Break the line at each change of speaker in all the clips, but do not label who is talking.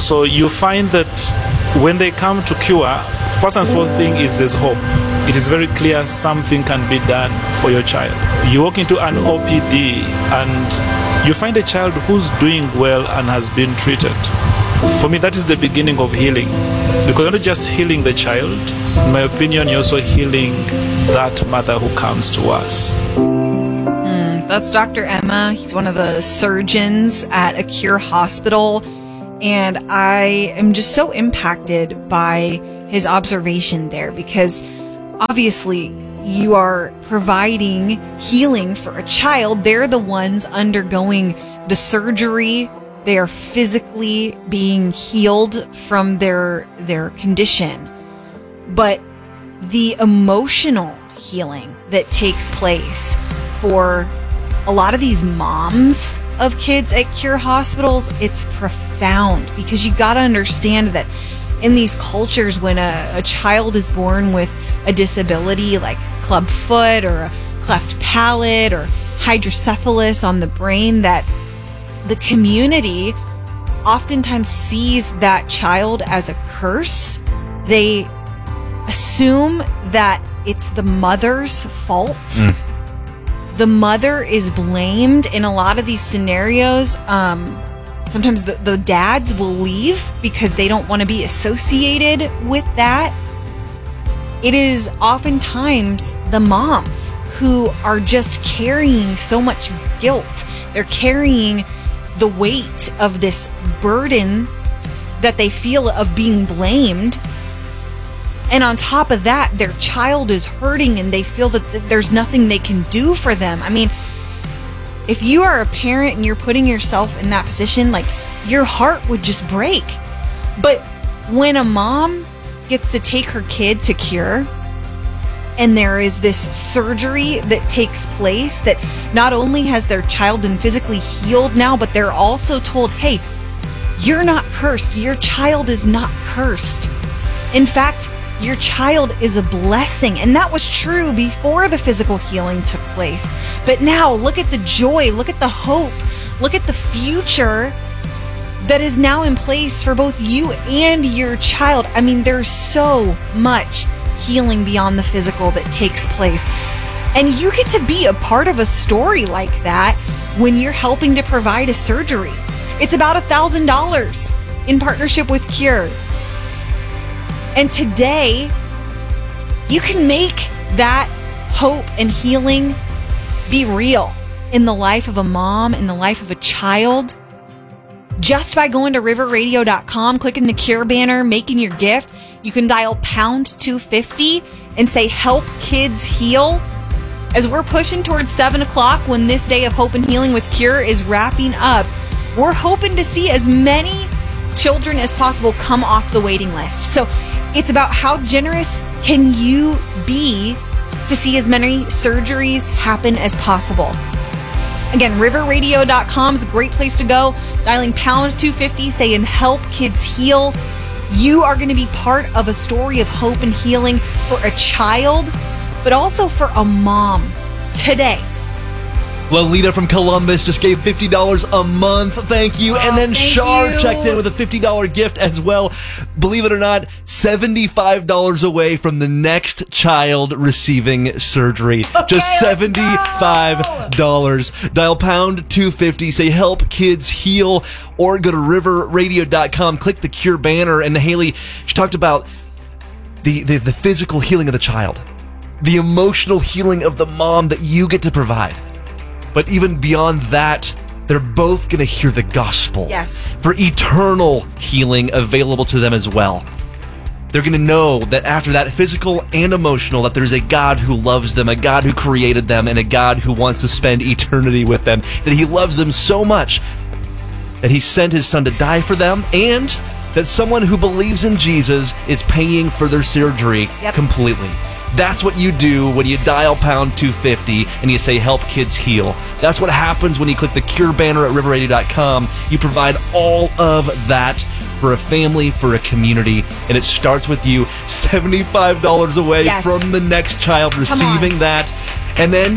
So you find that when they come to cure, first and foremost thing is there's hope. It is very clear something can be done for your child. You walk into an OPD and you find a child who's doing well and has been treated. For me, that is the beginning of healing. Because you're not just healing the child, in my opinion, you're also healing that mother who comes to us.
That's Dr. Emma. He's one of the surgeons at a Cure Hospital. And I am just so impacted by his observation there, because obviously you are providing healing for a child. They're the ones undergoing the surgery. They are physically being healed from their condition. But the emotional healing that takes place for a lot of these moms of kids at Cure Hospitals, it's profound, because you got to understand that in these cultures, when a child is born with a disability like club foot or a cleft palate or hydrocephalus on the brain, that the community oftentimes sees that child as a curse. They assume that it's the mother's fault. The mother is blamed in a lot of these scenarios. Sometimes the dads will leave because they don't want to be associated with that. It is oftentimes the moms who are just carrying so much guilt. They're carrying the weight of this burden that they feel of being blamed. And on top of that, their child is hurting and they feel that there's nothing they can do for them. I mean, if you are a parent and you're putting yourself in that position, like, your heart would just break. But when a mom gets to take her kid to Cure, and there is this surgery that takes place that not only has their child been physically healed now, but they're also told, hey, you're not cursed. Your child is not cursed. In fact, your child is a blessing. And that was true before the physical healing took place. But now look at the joy, look at the hope, look at the future that is now in place for both you and your child. I mean, there's so much healing beyond the physical that takes place. And you get to be a part of a story like that when you're helping to provide a surgery. It's about $1,000 in partnership with Cure. And today, you can make that hope and healing be real in the life of a mom, in the life of a child, just by going to riverradio.com, clicking the Cure banner, making your gift. You can dial pound 250 and say, help kids heal. As we're pushing towards 7 o'clock, when this day of hope and healing with Cure is wrapping up, we're hoping to see as many children as possible come off the waiting list. So it's about how generous can you be to see as many surgeries happen as possible. Again, riverradio.com is a great place to go. Dialing pound 250, saying help kids heal. You are going to be part of a story of hope and healing for a child, but also for a mom today.
Lolita from Columbus just gave $50 a month. Thank you. And then Shar checked in with a $50 gift as well. Believe it or not, $75 away from the next child receiving surgery. Just $75. Dial pound 250, say help kids heal, or go to riverradio.com, click the Cure banner. And Haley, she talked about the physical healing of the child, the emotional healing of the mom that you get to provide. But even beyond that, they're both going to hear the gospel.
Yes.
For eternal healing available to them as well. They're going to know that after that, physical and emotional, that there's a God who loves them, a God who created them, and a God who wants to spend eternity with them. That he loves them so much that he sent his son to die for them, and that someone who believes in Jesus is paying for their surgery completely. That's what you do when you dial pound 250 and you say help kids heal. That's what happens when you click the Cure banner at riverradio.com. You provide all of that for a family, for a community, and it starts with you. $75 away from the next child receiving that. And then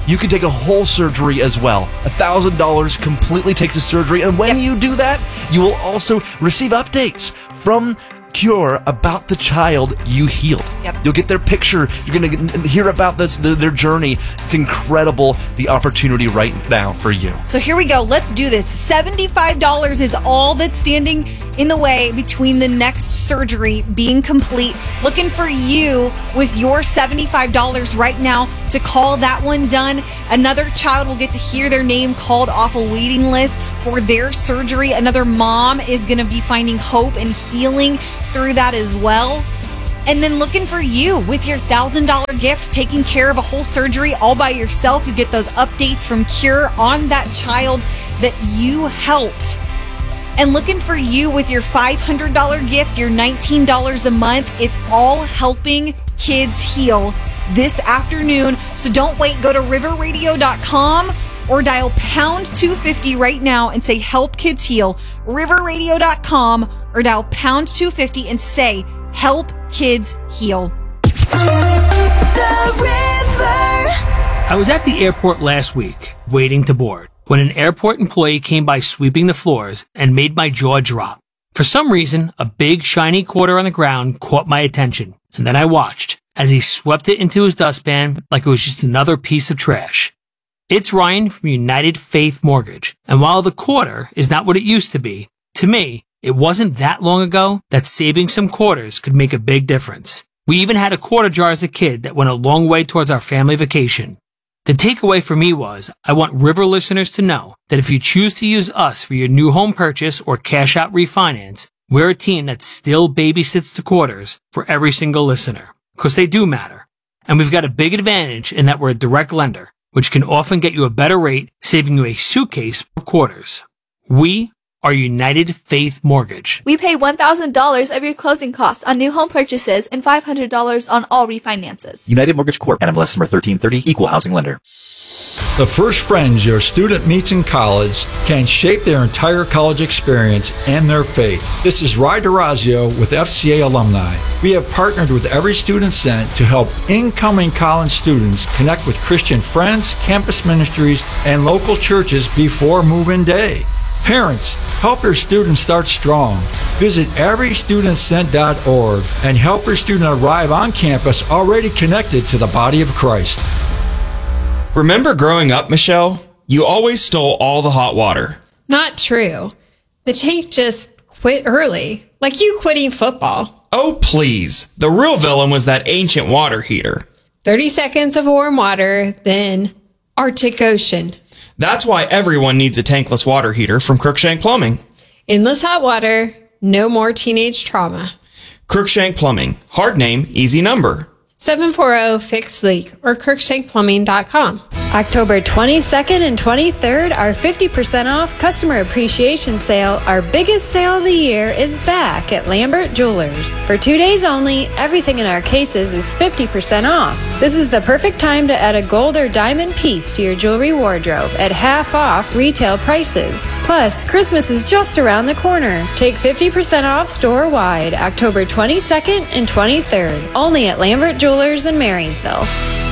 you can take a whole surgery as well. $1,000 completely takes a surgery, and when you do that, you will also receive updates from Cure about the child you healed. You'll get their picture. You're going to hear about their journey. It's incredible, the opportunity right now for you.
So here we go. Let's do this. $75 is all that's standing in the way between the next surgery being complete. Looking for you with your $75 right now to call that one done. Another child will get to hear their name called off a waiting list for their surgery. Another mom is going to be finding hope and healing through that as well. And then looking for you with your $1,000 gift, taking care of a whole surgery all by yourself. You get those updates from Cure on that child that you helped. And looking for you with your $500 gift, your $19 a month. It's all helping kids heal this afternoon. So don't wait. Go to riverradio.com or dial pound 250 right now and say help kids heal. Riverradio.com or dial pound 250 and say help kids heal.
The River.
I was at the airport last week waiting to board when an airport employee came by sweeping the floors and made my jaw drop. For some reason, a big shiny quarter on the ground caught my attention, and then I watched as he swept it into his dustpan like it was just another piece of trash. It's Ryan from United Faith Mortgage, and while the quarter is not what it used to be, to me, it wasn't that long ago that saving some quarters could make a big difference. We even had a quarter jar as a kid that went a long way towards our family vacation. The takeaway for me was, I want River listeners to know that if you choose to use us for your new home purchase or cash out refinance, we're a team that still babysits the quarters for every single listener, because they do matter. And we've got a big advantage in that we're a direct lender, which can often get you a better rate, saving you a suitcase of quarters. We are United Faith Mortgage.
We pay $1,000 of your closing costs on new home purchases and $500 on all refinances.
United Mortgage Corp. NMLS number 1330. Equal housing lender.
The first friends your student meets in college can shape their entire college experience and their faith. This is Ry DeRazio with FCA Alumni. We have partnered with Every Student Sent to help incoming college students connect with Christian friends, campus ministries, and local churches before move-in day. Parents, help your students start strong. Visit everystudentsent.org and help your student arrive on campus already connected to the body of Christ.
Remember growing up, Michelle? You always stole all the hot water.
Not true. The tank just quit early, like you quitting football.
Oh, please. The real villain was that ancient water heater.
30 seconds of warm water, then Arctic Ocean.
That's why everyone needs a tankless water heater from Crookshank Plumbing.
Endless hot water, no more teenage trauma.
Crookshank Plumbing. Hard name, easy number.
740-FIX-LEAK or crookshankplumbing.com.
October 22nd and 23rd, our 50% off customer appreciation sale, our biggest sale of the year, is back at Lambert Jewelers. For 2 days only, everything in our cases is 50% off. This is the perfect time to add a gold or diamond piece to your jewelry wardrobe at half off retail prices. Plus, Christmas is just around the corner. Take 50% off store-wide, October 22nd and 23rd, only at Lambert Jewelers in Marysville.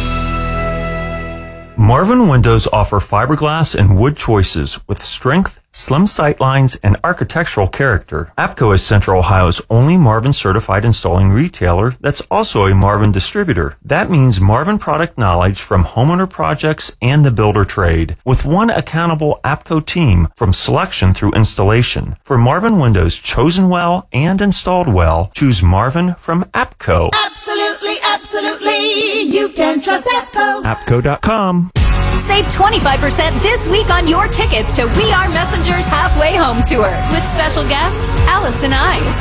Marvin Windows offer fiberglass and wood choices with strength, slim sight lines, and architectural character. APCO is Central Ohio's only Marvin certified installing retailer that's also a Marvin distributor. That means Marvin product knowledge from homeowner projects and the builder trade, with one accountable APCO team from selection through installation. For Marvin Windows chosen well and installed well, choose Marvin from APCO.
Absolutely, absolutely. You can trust APCO.
APCO.com.
Save 25% this week on your tickets to We Are Messengers Halfway Home Tour with special guest Allison Ives.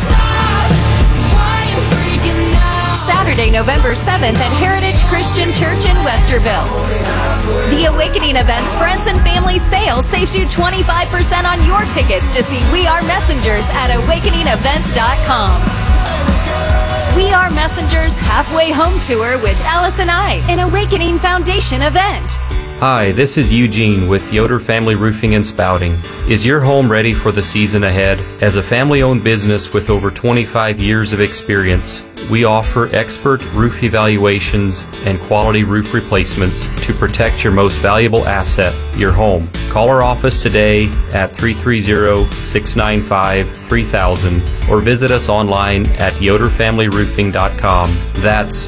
Saturday, November 7th at Heritage Christian Church in Westerville. The Awakening Events Friends and Family Sale saves you 25% on your tickets to see We Are Messengers at awakeningevents.com. We Are Messengers Halfway Home Tour with Allison I, an Awakening Foundation event.
Hi, this is Eugene with Yoder Family Roofing and Spouting. Is your home ready for the season ahead? As a family-owned business with over 25 years of experience, we offer expert roof evaluations and quality roof replacements to protect your most valuable asset, your home. Call our office today at 330-695-3000 or visit us online at yoderfamilyroofing.com. That's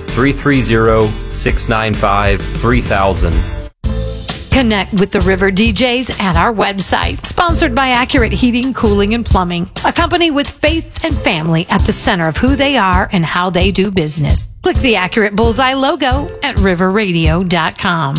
330-695-3000.
Connect with the River DJs at our website. Sponsored by Accurate Heating, Cooling, and Plumbing, a company with faith and family at the center of who they are and how they do business. Click the Accurate Bullseye logo at riverradio.com.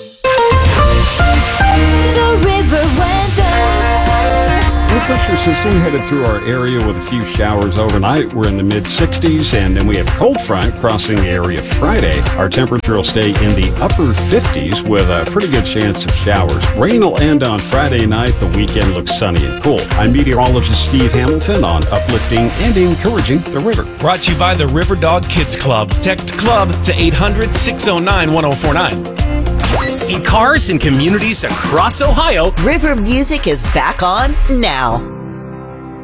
The River Weather.
Low pressure system headed through our area with a few showers overnight. We're in the mid-60s, and then we have a cold front crossing the area Friday. Our temperature will stay in the upper 50s with a pretty good chance of showers. Rain will end on Friday night. The weekend looks sunny and cool. I'm meteorologist Steve Hamilton on uplifting and encouraging the river.
Brought to you by the River Dog Kids Club. Text CLUB to 800-609-1049. In cars and communities across Ohio,
River Music is back on now.